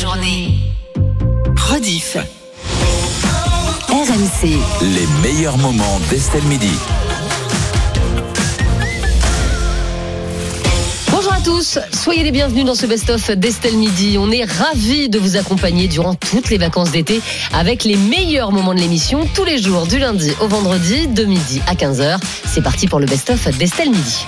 journée. Rediff. RMC. Les meilleurs moments d'Estelle Midi. Bonjour à tous, soyez les bienvenus dans ce best-of d'Estelle Midi. On est ravis de vous accompagner durant toutes les vacances d'été avec les meilleurs moments de l'émission tous les jours du lundi au vendredi de midi à 15h. C'est parti pour le best-of d'Estelle Midi.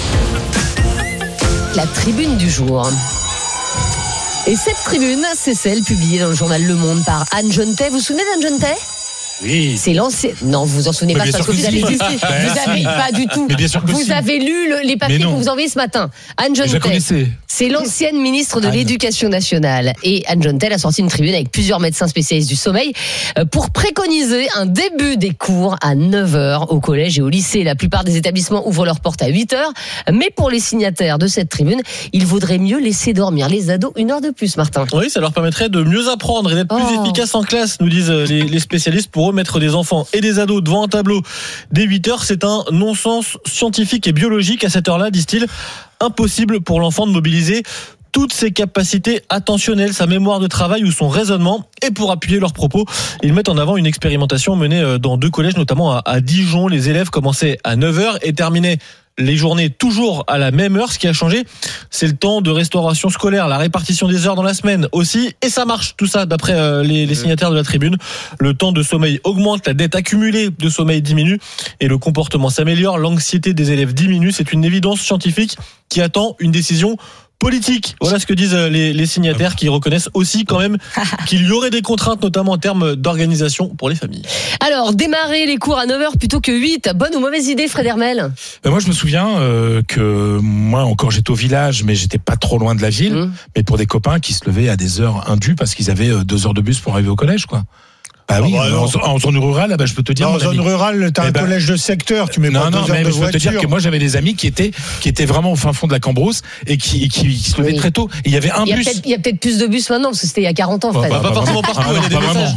La tribune du jour. Et cette tribune, c'est celle publiée dans le journal Le Monde par Anne Genetet. Vous vous souvenez d'Anne Genetet ? Oui. C'est l'ancien. Non, vous vous en souvenez pas parce que vous avez lu. Vous avez pas du tout. Mais bien sûr que vous si. avez lu les papiers qu'on vous a envoyés ce matin. Anne Genetet. C'est l'ancienne ministre de l'Éducation nationale. Et Anne Genetet a sorti une tribune avec plusieurs médecins spécialistes du sommeil pour préconiser un début des cours à 9h au collège et au lycée. La plupart des établissements ouvrent leurs portes à 8h. Mais pour les signataires de cette tribune, il vaudrait mieux laisser dormir les ados 1 heure de plus, Martin. Oui, ça leur permettrait de mieux apprendre et d'être plus efficaces en classe, nous disent les spécialistes. Pour eux, mettre des enfants et des ados devant un tableau dès 8h, c'est un non-sens scientifique et biologique. À cette heure-là, disent-ils, impossible pour l'enfant de mobiliser toutes ses capacités attentionnelles, sa mémoire de travail ou son raisonnement. Et pour appuyer leurs propos, ils mettent en avant une expérimentation menée dans 2 collèges, notamment à Dijon. Les élèves commençaient à 9h et terminaient les journées toujours à la même heure. Ce qui a changé, c'est le temps de restauration scolaire, la répartition des heures dans la semaine aussi. Et ça marche, tout ça, d'après les signataires de la tribune. Le temps de sommeil augmente, la dette accumulée de sommeil diminue et le comportement s'améliore. L'anxiété des élèves diminue. C'est une évidence scientifique qui attend une décision politique. Voilà ce que disent les signataires, qui reconnaissent aussi quand même qu'il y aurait des contraintes, notamment en termes d'organisation pour les familles. Alors, démarrer les cours à 9h plutôt que 8, bonne ou mauvaise idée, Fred Hermel ? Moi, je me souviens que moi, encore, j'étais au village, mais j'étais pas trop loin de la ville. Mais pour des copains qui se levaient à des heures indues parce qu'ils avaient 2 heures de bus pour arriver au collège, quoi. Bah oui, en zone rurale, je peux te dire. En zone rurale, t'as un collège de secteur, tu mets pas 2 heures de voiture. Je peux te dire que moi, j'avais des amis qui étaient vraiment au fin fond de la Cambrousse et qui se levaient très tôt. Et il y avait un bus. Il y a peut-être plus de bus maintenant, parce que c'était il y a 40 ans, Fred. Pas forcément partout, il y a des messages.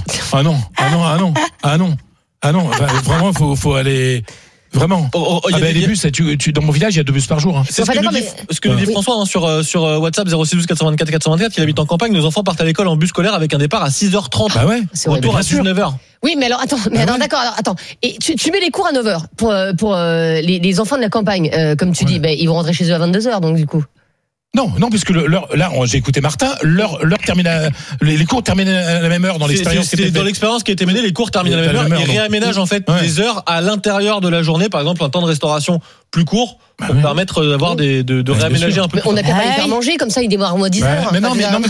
Ah non. Vraiment, faut aller. Vraiment. Les bus, dans mon village, il y a 2 bus par jour. C'est ce que nous dit François sur WhatsApp 0612 424 424. Il habite en campagne. Nos enfants partent à l'école en bus scolaire avec un départ à 6h30. Bah ouais. Retour à 19h. Oui, mais alors attends, d'accord. Et tu mets les cours à 9h pour les enfants de la campagne, comme tu dis, ils vont rentrer chez eux à 22h, donc du coup. Non, puisque j'ai écouté Martin, les cours terminent à la même heure dans l'expérience. Dans l'expérience qui a été menée, les cours terminent à la même heure. Ils réaménagent en fait des heures à l'intérieur de la journée, par exemple un temps de restauration plus court pour permettre d'avoir de réaménager un peu. On n'a qu'à pas les faire manger, comme ça ils démarrent à moins 10h. Mais non,